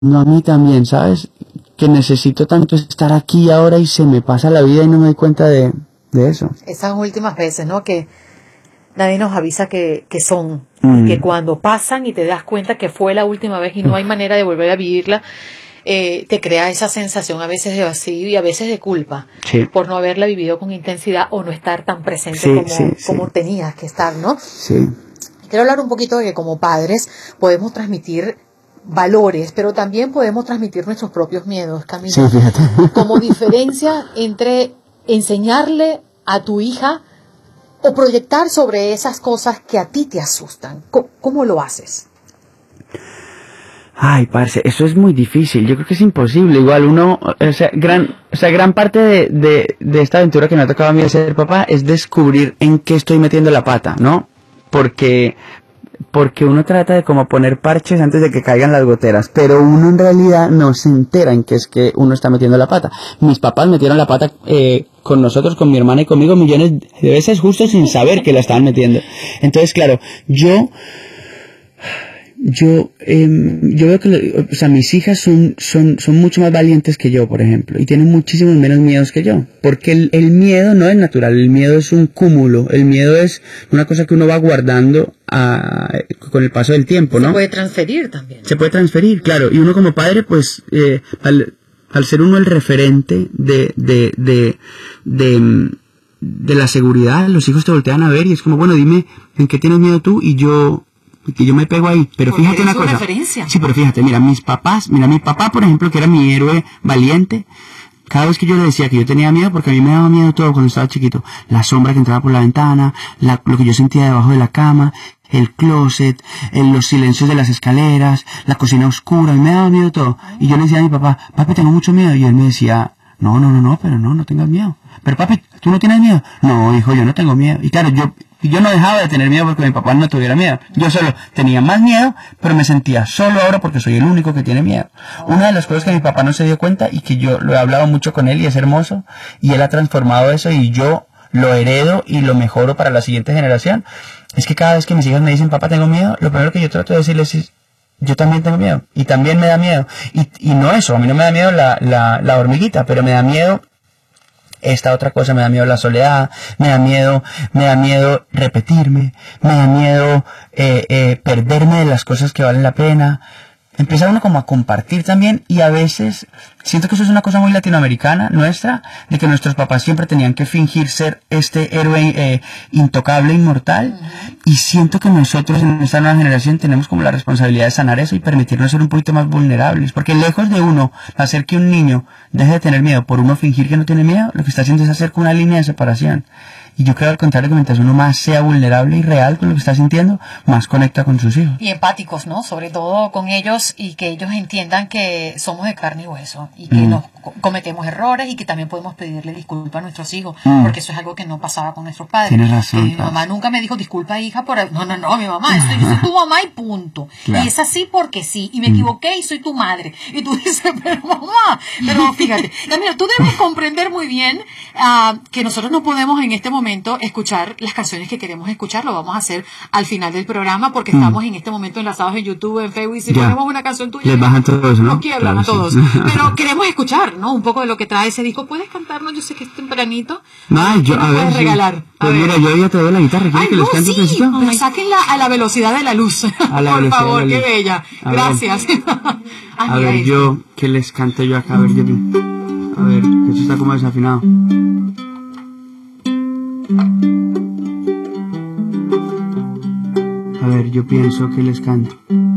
No, a mí también, ¿sabes? Que necesito tanto estar aquí y ahora y se me pasa la vida y no me doy cuenta de eso. Esas últimas veces, ¿no? Que nadie nos avisa que son, que cuando pasan y te das cuenta que fue la última vez y no hay manera de volver a vivirla, te crea esa sensación a veces de vacío y a veces de culpa por no haberla vivido con intensidad o no estar tan presente como tenías que estar, ¿no? Sí. Quiero hablar un poquito de que como padres podemos transmitir valores, pero también podemos transmitir nuestros propios miedos, Camilo. Sí, fíjate. Como diferencia entre enseñarle a tu hija o proyectar sobre esas cosas que a ti te asustan. ¿Cómo lo haces? Ay, parce, eso es muy difícil. Yo creo que es imposible. Igual uno, gran parte de esta aventura que me ha tocado a mí de ser papá es descubrir en qué estoy metiendo la pata, ¿no? Porque uno trata de como poner parches antes de que caigan las goteras, pero uno en realidad no se entera en qué es que uno está metiendo la pata. Mis papás metieron la pata con nosotros, con mi hermana y conmigo millones de veces justo sin saber que la estaban metiendo. Entonces, claro, yo veo que, o sea, mis hijas son mucho más valientes que yo, por ejemplo, y tienen muchísimos menos miedos que yo, porque el miedo no es natural, el miedo es un cúmulo, el miedo es una cosa que uno va guardando con el paso del tiempo, ¿no? Se puede transferir también. Se puede transferir, claro, y uno como padre, pues, al ser uno el referente de la seguridad, los hijos te voltean a ver y es como, bueno, dime en qué tienes miedo tú y yo me pego ahí, pero porque fíjate una cosa. Referencia. Sí, pero fíjate, mi papá, por ejemplo, que era mi héroe valiente, cada vez que yo le decía que yo tenía miedo, porque a mí me daba miedo todo cuando estaba chiquito, la sombra que entraba por la ventana, lo que yo sentía debajo de la cama, el closet, los silencios de las escaleras, la cocina oscura, a mí me daba miedo todo. Y yo le decía a mi papá, papi, tengo mucho miedo, y él me decía, no, pero no tengas miedo. Pero papi, ¿tú no tienes miedo? No, hijo, yo no tengo miedo. Y claro, yo no dejaba de tener miedo porque mi papá no tuviera miedo. Yo solo tenía más miedo, pero me sentía solo ahora porque soy el único que tiene miedo. Una de las cosas que mi papá no se dio cuenta y que yo lo he hablado mucho con él y es hermoso, y él ha transformado eso y yo lo heredo y lo mejoro para la siguiente generación, es que cada vez que mis hijos me dicen, papá, tengo miedo, lo primero que yo trato de decirles es, yo también tengo miedo y también me da miedo. Y no eso, a mí no me da miedo la hormiguita, pero me da miedo esta otra cosa, me da miedo la soledad, me da miedo repetirme, me da miedo perderme de las cosas que valen la pena. Empieza uno como a compartir también, y a veces siento que eso es una cosa muy latinoamericana nuestra, de que nuestros papás siempre tenían que fingir ser este héroe intocable, inmortal, y siento que nosotros en esta nueva generación tenemos como la responsabilidad de sanar eso y permitirnos ser un poquito más vulnerables, porque lejos de uno hacer que un niño deje de tener miedo por uno fingir que no tiene miedo, lo que está haciendo es hacer como una línea de separación. Y yo creo al contrario, que mientras uno más sea vulnerable y real con lo que está sintiendo, más conecta con sus hijos. Y empáticos, ¿no? Sobre todo con ellos, y que ellos entiendan que somos de carne y hueso y que nos cometemos errores y que también podemos pedirle disculpas a nuestros hijos, porque eso es algo que no pasaba con nuestros padres. Tienes razón. Mi mamá nunca me dijo, disculpa, hija, por... No, mi mamá, yo soy tu mamá y punto. Claro. Y es así porque sí, y me equivoqué y soy tu madre. Y tú dices, pero mamá, pero fíjate, mira, tú debes comprender muy bien que nosotros no podemos en este momento escuchar las canciones que queremos escuchar. Lo vamos a hacer al final del programa, porque estamos en este momento enlazados en YouTube, en Facebook, y si ponemos una canción tuya, les bajan todos, ¿no? Nos quiebran a todos. Pero queremos escuchar, ¿no? Un poco de lo que trae ese disco. ¿Puedes cantarnos? Yo sé que es tempranito. No, yo, a ver, puedes regalar? Pues mira, yo ya traído la guitarra. ¿Quieres que les cante un poquito? Pero sáquenla a la velocidad de la luz. Por favor, qué bella. Gracias. A ver, ¿qué les canto yo acá? A ver, que eso está como desafinado. A ver, yo pienso que les canto.